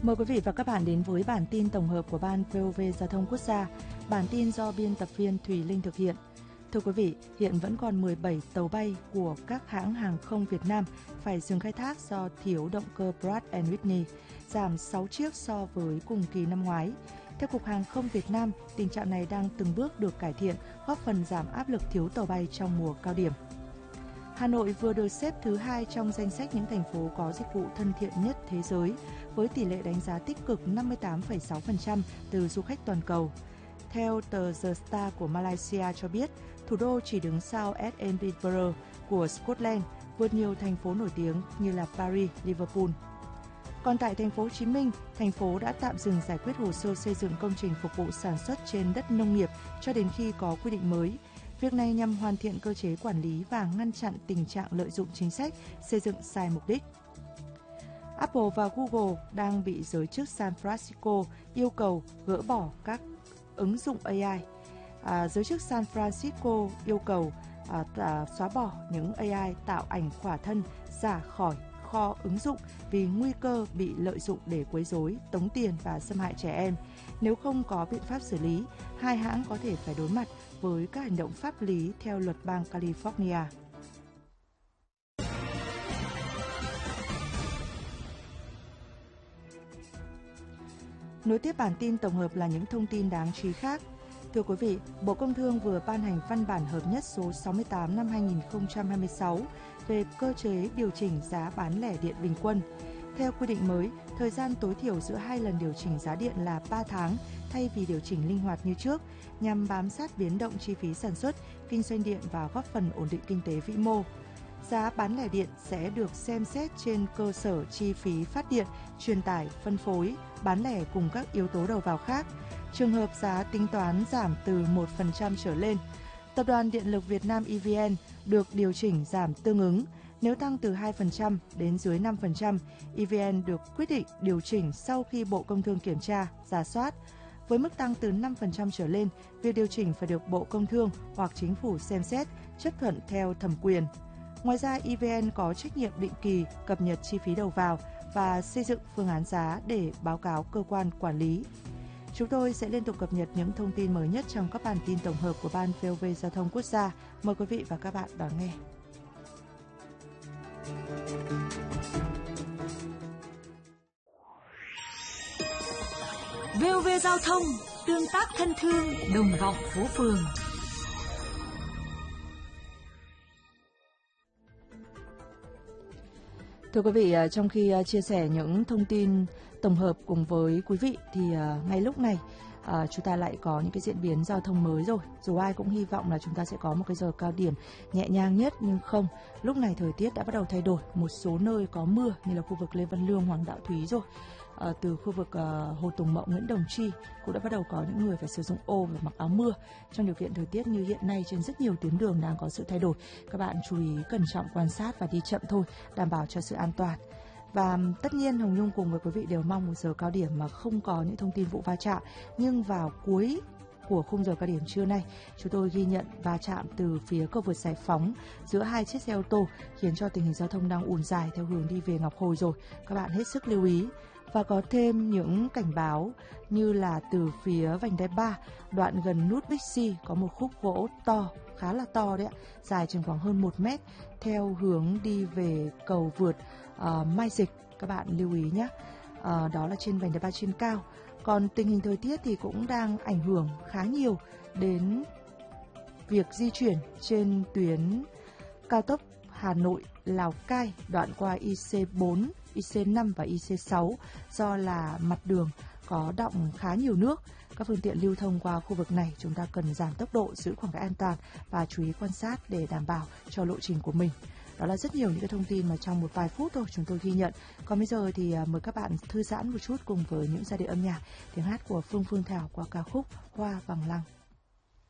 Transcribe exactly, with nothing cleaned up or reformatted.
Mời quý vị và các bạn đến với bản tin tổng hợp của Ban vê o vê Giao thông Quốc gia. Bản tin do biên tập viên Thùy Linh thực hiện. Thưa quý vị, hiện vẫn còn mười bảy tàu bay của các hãng hàng không Việt Nam phải dừng khai thác do thiếu động cơ Pratt and Whitney, giảm sáu chiếc so với cùng kỳ năm ngoái. Theo Cục Hàng không Việt Nam, tình trạng này đang từng bước được cải thiện, góp phần giảm áp lực thiếu tàu bay trong mùa cao điểm. Hà Nội vừa được xếp thứ hai trong danh sách những thành phố có dịch vụ thân thiện nhất thế giới, với tỷ lệ đánh giá tích cực năm mươi tám phẩy sáu phần trăm từ du khách toàn cầu. Theo tờ The Star của Malaysia cho biết, thủ đô chỉ đứng sau Edinburgh của Scotland, vượt nhiều thành phố nổi tiếng như là Paris, Liverpool. Còn tại thành phố Hồ Chí Minh, thành phố đã tạm dừng giải quyết hồ sơ xây dựng công trình phục vụ sản xuất trên đất nông nghiệp cho đến khi có quy định mới. Việc này nhằm hoàn thiện cơ chế quản lý và ngăn chặn tình trạng lợi dụng chính sách xây dựng sai mục đích. Apple và Google đang bị giới chức San Francisco yêu cầu gỡ bỏ các ứng dụng a i. À, giới chức San Francisco yêu cầu à, à, xóa bỏ những a i tạo ảnh khỏa thân ra khỏi kho ứng dụng vì nguy cơ bị lợi dụng để quấy rối, tống tiền và xâm hại trẻ em. Nếu không có biện pháp xử lý, hai hãng có thể phải đối mặt với các hành động pháp lý theo luật bang California. Nối tiếp bản tin tổng hợp là những thông tin đáng chú ý khác. Thưa quý vị, Bộ Công Thương vừa ban hành văn bản hợp nhất số sáu mươi tám năm hai nghìn không trăm hai mươi sáu về cơ chế điều chỉnh giá bán lẻ điện bình quân. Theo quy định mới, thời gian tối thiểu giữa hai lần điều chỉnh giá điện là ba tháng thay vì điều chỉnh linh hoạt như trước, nhằm bám sát biến động chi phí sản xuất, kinh doanh điện và góp phần ổn định kinh tế vĩ mô. Giá bán lẻ điện sẽ được xem xét trên cơ sở chi phí phát điện, truyền tải, phân phối, bán lẻ cùng các yếu tố đầu vào khác. Trường hợp giá tính toán giảm từ một phần trăm trở lên, Tập đoàn Điện lực Việt Nam e vê en được điều chỉnh giảm tương ứng. Nếu tăng từ hai phần trăm đến dưới năm phần trăm, e vê en được quyết định điều chỉnh sau khi Bộ Công Thương kiểm tra, rà soát. Với mức tăng từ năm phần trăm trở lên, việc điều chỉnh phải được Bộ Công Thương hoặc Chính phủ xem xét, chấp thuận theo thẩm quyền. Ngoài ra, e vê en có trách nhiệm định kỳ cập nhật chi phí đầu vào và xây dựng phương án giá để báo cáo cơ quan quản lý. Chúng tôi sẽ liên tục cập nhật những thông tin mới nhất trong các bản tin tổng hợp của Ban vê o vê Giao thông Quốc gia. Mời quý vị và các bạn đón nghe. vê o vê Giao thông, tương tác thân thương, đồng vọng phố phường. Thưa quý vị, trong khi chia sẻ những thông tin tổng hợp cùng với quý vị thì ngay lúc này À, chúng ta lại có những cái diễn biến giao thông mới rồi. Dù ai cũng hy vọng là chúng ta sẽ có một cái giờ cao điểm nhẹ nhàng nhất, nhưng không. Lúc này thời tiết đã bắt đầu thay đổi. Một số nơi có mưa như là khu vực Lê Văn Lương, Hoàng Đạo Thúy rồi. À, từ khu vực uh, Hồ Tùng Mậu, Nguyễn Đồng Chi cũng đã bắt đầu có những người phải sử dụng ô và mặc áo mưa. Trong điều kiện thời tiết như hiện nay trên rất nhiều tuyến đường đang có sự thay đổi. Các bạn chú ý cẩn trọng quan sát và đi chậm thôi, đảm bảo cho sự an toàn. Và tất nhiên Hồng Nhung cùng với quý vị đều mong một giờ cao điểm mà không có những thông tin vụ va chạm. Nhưng vào cuối của khung giờ cao điểm trưa nay, chúng tôi ghi nhận va chạm từ phía cầu vượt Giải Phóng giữa hai chiếc xe ô tô, khiến cho tình hình giao thông đang ùn dài theo hướng đi về Ngọc Hồi rồi. Các bạn hết sức lưu ý. Và có thêm những cảnh báo như là từ phía vành đai ba, đoạn gần nút Bixi có một khúc gỗ to, khá là to đấy ạ, dài chừng khoảng hơn một mét theo hướng đi về cầu vượt uh, Mai Dịch. Các bạn lưu ý nhé. Uh, đó là trên vành đai ba trên cao. Còn tình hình thời tiết thì cũng đang ảnh hưởng khá nhiều đến việc di chuyển trên tuyến cao tốc Hà Nội Lào Cai, đoạn qua i xê bốn, i xê năm và i xê sáu do là mặt đường có đọng khá nhiều nước. Các phương tiện lưu thông qua khu vực này chúng ta cần giảm tốc độ, giữ khoảng cách an toàn và chú ý quan sát để đảm bảo cho lộ trình của mình. Đó là rất nhiều những cái thông tin mà trong một vài phút thôi chúng tôi ghi nhận. Còn bây giờ thì mời các bạn thư giãn một chút cùng với những giai điệu âm nhạc tiếng hát của Phương Phương Thảo qua ca khúc Hoa Vàng Lăng.